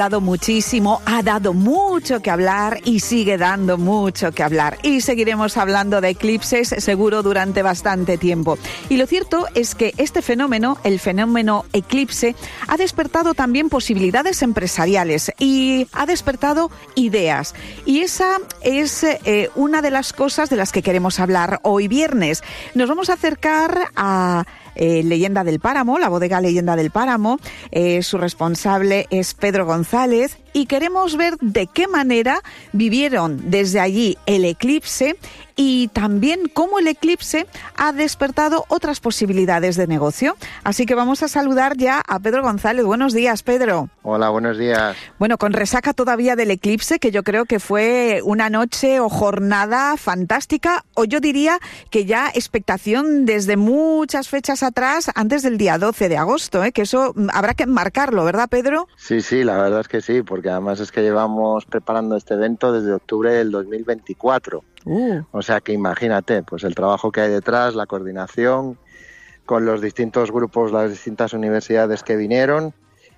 Dado muchísimo, ha dado mucho que hablar y sigue dando mucho que hablar. Y seguiremos hablando de eclipses seguro durante bastante tiempo. Y lo cierto es que este fenómeno, el fenómeno eclipse, ha despertado también posibilidades empresariales y ha despertado ideas. Y esa es una de las cosas de las que queremos hablar hoy viernes. Nos vamos a acercar a Leyenda del Páramo, la bodega Leyenda del Páramo. Su responsable es Pedro González y queremos ver de qué manera vivieron desde allí el eclipse y también cómo el eclipse ha despertado otras posibilidades de negocio. Así que vamos a saludar ya a Pedro González. Buenos días, Pedro. Hola, buenos días. Bueno, con resaca todavía del eclipse, que yo creo que fue una noche o jornada fantástica, o yo diría que ya expectación desde muchas fechas atrás, antes del día 12 de agosto, que eso habrá que marcarlo, ¿verdad, Pedro? Sí, la verdad es que sí, porque además es que llevamos preparando este evento desde octubre del 2024. O sea que imagínate, pues el trabajo que hay detrás, la coordinación con los distintos grupos, las distintas universidades que vinieron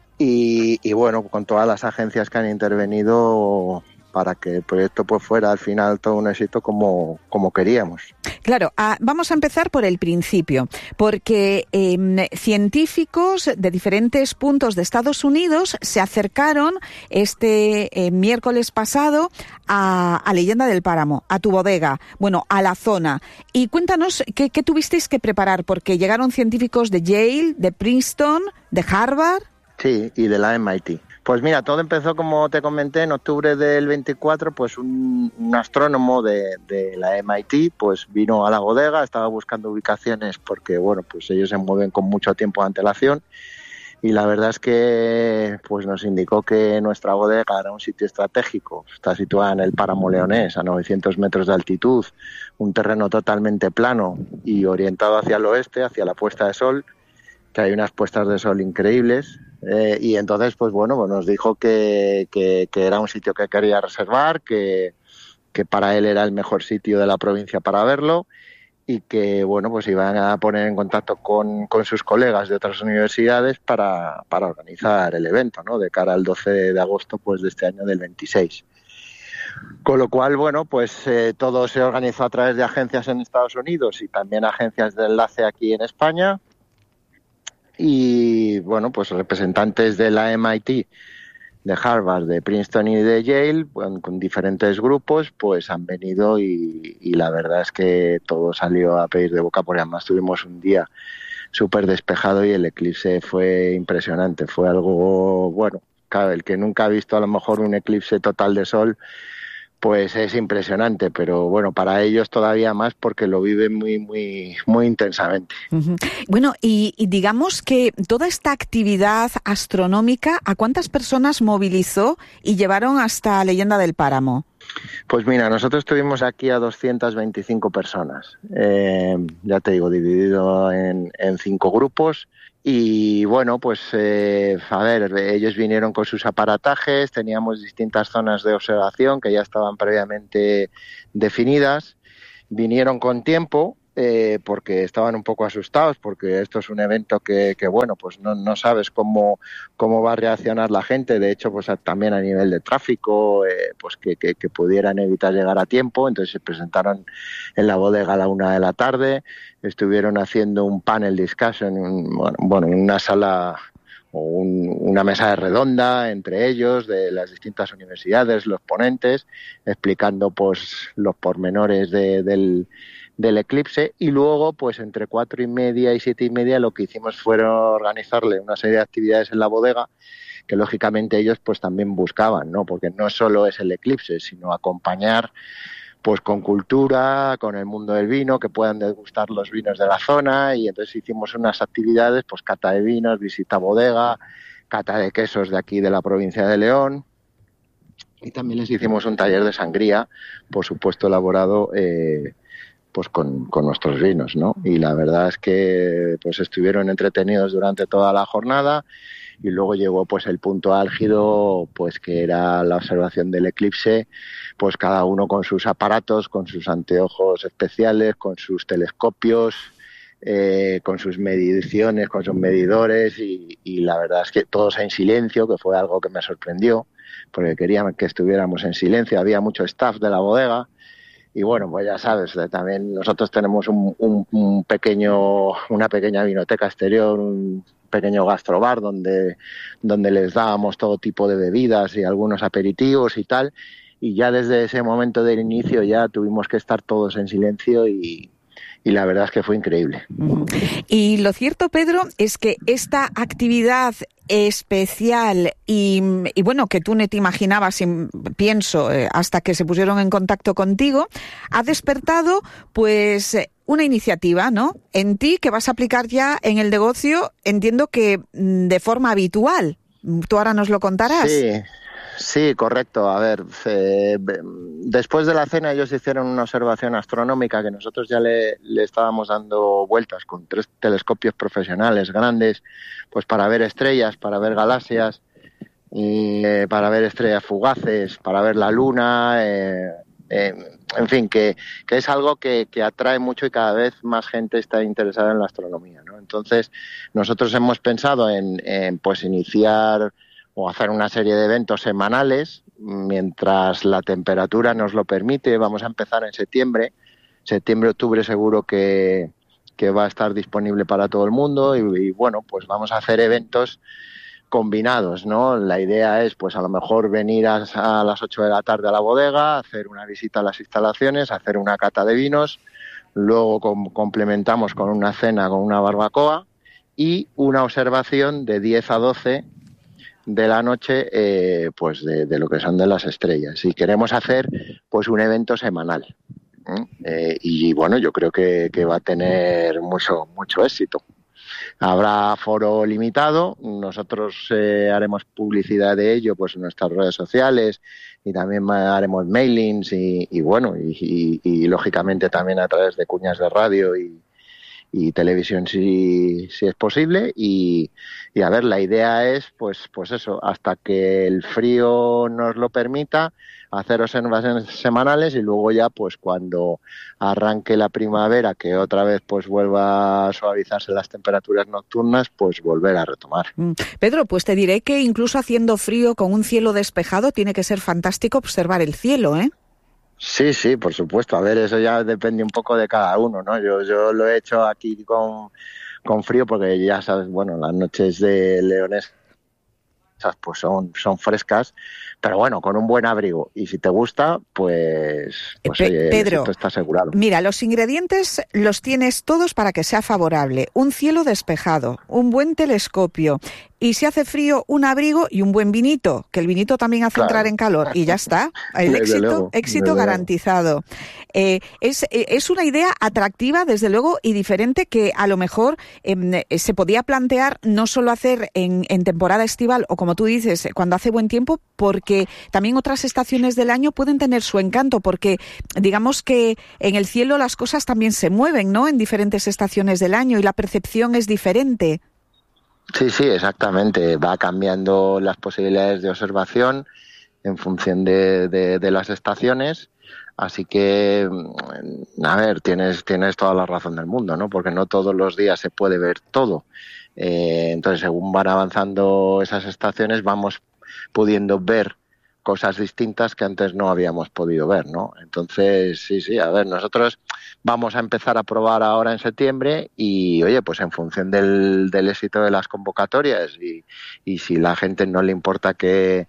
y bueno, con todas las agencias que han intervenido para que el proyecto pues fuera al final todo un éxito como queríamos. Claro, vamos a empezar por el principio, porque científicos de diferentes puntos de Estados Unidos se acercaron este miércoles pasado a Leyenda del Páramo, a tu bodega, bueno, a la zona. Y cuéntanos qué tuvisteis que preparar, porque llegaron científicos de Yale, de Princeton, de Harvard. Sí, y de la MIT. Pues mira, todo empezó, como te comenté, en octubre del 24, pues un astrónomo de la MIT pues vino a la bodega, estaba buscando ubicaciones porque, bueno, pues ellos se mueven con mucho tiempo de antelación y la verdad es que pues nos indicó que nuestra bodega era un sitio estratégico, está situada en el Páramo Leonés, a 900 metros de altitud, un terreno totalmente plano y orientado hacia el oeste, hacia la puesta de sol, que hay unas puestas de sol increíbles. Y entonces, pues bueno, pues nos dijo que era un sitio que quería reservar, que para él era el mejor sitio de la provincia para verlo y que, bueno, pues iban a poner en contacto con sus colegas de otras universidades para organizar el evento, ¿no? De cara al 12 de agosto pues de este año del 26. Con lo cual, bueno, pues todo se organizó a través de agencias en Estados Unidos y también agencias de enlace aquí en España. Y bueno, pues representantes de la MIT, de Harvard, de Princeton y de Yale, bueno, con diferentes grupos, pues han venido y la verdad es que todo salió a pedir de boca, porque además tuvimos un día súper despejado y el eclipse fue impresionante, fue algo, bueno, claro, el que nunca ha visto a lo mejor un eclipse total de sol, pues es impresionante, pero bueno, para ellos todavía más porque lo viven muy intensamente. Uh-huh. Bueno, y digamos que toda esta actividad astronómica, ¿a cuántas personas movilizó y llevaron hasta Leyenda del Páramo? Pues mira, nosotros tuvimos aquí a 225 personas, ya te digo, dividido en 5 grupos. Y bueno, pues a ver, ellos vinieron con sus aparatajes, teníamos distintas zonas de observación que ya estaban previamente definidas, vinieron con tiempo porque estaban un poco asustados, porque esto es un evento que bueno, pues no sabes cómo va a reaccionar la gente. De hecho, pues también a nivel de tráfico, pues que pudieran evitar llegar a tiempo. Entonces se presentaron en la bodega a la 1 de la tarde, estuvieron haciendo un panel discussion en una sala o una mesa redonda entre ellos de las distintas universidades, los ponentes, explicando pues los pormenores del eclipse. Y luego pues entre 4:30 y 7:30 lo que hicimos fue organizarle una serie de actividades en la bodega que lógicamente ellos pues también buscaban, ¿no? Porque no solo es el eclipse, sino acompañar pues con cultura, con el mundo del vino, que puedan degustar los vinos de la zona. Y entonces hicimos unas actividades, pues cata de vinos, visita bodega, cata de quesos de aquí de la provincia de León, y también les hicimos un taller de sangría, por supuesto elaborado pues con nuestros vinos, ¿no? Y la verdad es que pues estuvieron entretenidos durante toda la jornada. Y luego llegó pues el punto álgido, pues que era la observación del eclipse, pues cada uno con sus aparatos, con sus anteojos especiales, con sus telescopios, con sus mediciones, con sus medidores y la verdad es que todos en silencio, que fue algo que me sorprendió, porque querían que estuviéramos en silencio. Había mucho staff de la bodega y bueno, pues ya sabes, también nosotros tenemos una pequeña vinoteca exterior, un pequeño gastrobar donde les dábamos todo tipo de bebidas y algunos aperitivos y tal, y ya desde ese momento del inicio ya tuvimos que estar todos en silencio y la verdad es que fue increíble. Y lo cierto, Pedro, es que esta actividad especial y bueno, que tú no te imaginabas, pienso, hasta que se pusieron en contacto contigo, ha despertado pues una iniciativa, ¿no?, en ti que vas a aplicar ya en el negocio, entiendo que de forma habitual. Tú ahora nos lo contarás. Sí, correcto. A ver, después de la cena ellos hicieron una observación astronómica que nosotros ya le estábamos dando vueltas con 3 telescopios profesionales grandes, pues para ver estrellas, para ver galaxias, para ver estrellas fugaces, para ver la luna, en fin, que es algo que atrae mucho y cada vez más gente está interesada en la astronomía, ¿no? Entonces, nosotros hemos pensado en pues iniciar o hacer una serie de eventos semanales mientras la temperatura nos lo permite. Vamos a empezar en septiembre, octubre seguro que va a estar disponible para todo el mundo y bueno, pues vamos a hacer eventos combinados, ¿no? La idea es pues a lo mejor venir a las 8 de la tarde a la bodega, hacer una visita a las instalaciones, hacer una cata de vinos, luego complementamos con una cena, con una barbacoa y una observación de 10 a 12 de la noche, pues de lo que son de las estrellas. Y queremos hacer pues un evento semanal. Y bueno, yo creo que va a tener mucho éxito. Habrá aforo limitado, nosotros haremos publicidad de ello pues en nuestras redes sociales y también haremos mailings y bueno, y lógicamente también a través de cuñas de radio y televisión si es posible y a ver, la idea es pues eso, hasta que el frío nos lo permita, hacer observaciones semanales y luego ya pues cuando arranque la primavera, que otra vez pues vuelva a suavizarse las temperaturas nocturnas, pues volver a retomar. Pedro, pues te diré que incluso haciendo frío con un cielo despejado tiene que ser fantástico observar el cielo, ¿eh? Sí, por supuesto. A ver, eso ya depende un poco de cada uno, ¿no? Yo lo he hecho aquí con frío porque ya sabes, bueno, las noches de Leones pues son frescas, pero bueno, con un buen abrigo. Y si te gusta, pues oye, Pedro, esto está asegurado. Mira, los ingredientes los tienes todos para que sea favorable. Un cielo despejado, un buen telescopio y si hace frío, un abrigo y un buen vinito, que el vinito también hace entrar en calor y ya está. El éxito garantizado. Es una idea atractiva, desde luego, y diferente que a lo mejor se podía plantear no solo hacer en temporada estival o como tú dices, cuando hace buen tiempo, porque también otras estaciones del año pueden tener su encanto, porque digamos que en el cielo las cosas también se mueven, ¿no?, en diferentes estaciones del año y la percepción es diferente. Sí, exactamente. Va cambiando las posibilidades de observación en función de las estaciones. Así que, a ver, tienes toda la razón del mundo, ¿no? Porque no todos los días se puede ver todo. Entonces, según van avanzando esas estaciones, vamos pudiendo ver cosas distintas que antes no habíamos podido ver, ¿no? Entonces, sí, a ver, nosotros vamos a empezar a probar ahora en septiembre y, oye, pues en función del éxito de las convocatorias y si la gente no le importa que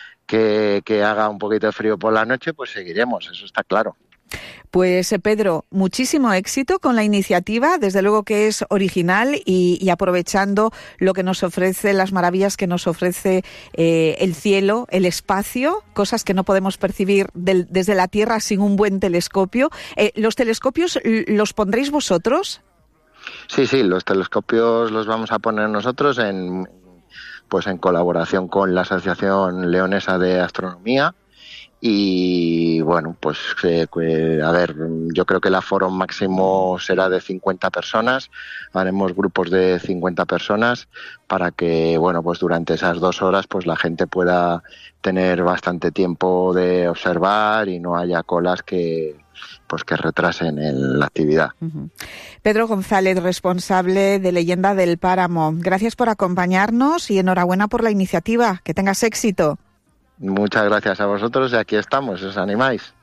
haga un poquito de frío por la noche, pues seguiremos, eso está claro. Pues Pedro, muchísimo éxito con la iniciativa, desde luego que es original y aprovechando lo que nos ofrece, las maravillas que nos ofrece el cielo, el espacio, cosas que no podemos percibir desde la Tierra sin un buen telescopio. ¿Los telescopios los pondréis vosotros? Sí, los telescopios los vamos a poner nosotros en colaboración con la Asociación Leonesa de Astronomía. Y bueno, pues a ver, yo creo que el aforo máximo será de 50 personas, haremos grupos de 50 personas para que, bueno, pues durante esas 2 horas pues la gente pueda tener bastante tiempo de observar y no haya colas que retrasen la actividad. Uh-huh. Pedro González, responsable de Leyenda del Páramo, gracias por acompañarnos y enhorabuena por la iniciativa, que tengas éxito. Muchas gracias a vosotros y aquí estamos, os animáis.